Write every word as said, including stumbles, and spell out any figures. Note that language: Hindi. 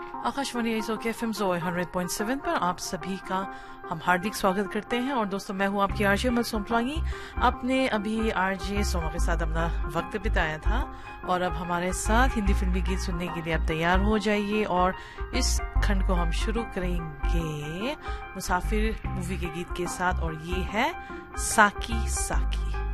आकाशवाणी के F am hundred point seven पर आप सभी का हम हार्दिक स्वागत करते हैं। और दोस्तों, मैं हूं आपकी आरजे मल सोमप्लांगी। आपने अभी आरजे सोमा के साथ अपना वक्त बिताया था और अब हमारे साथ हिंदी फिल्मी गीत सुनने के लिए आप तैयार हो जाइए। और इस खंड को हम शुरू करेंगे मुसाफिर मूवी के गीत के साथ, और ये है साकी साकी।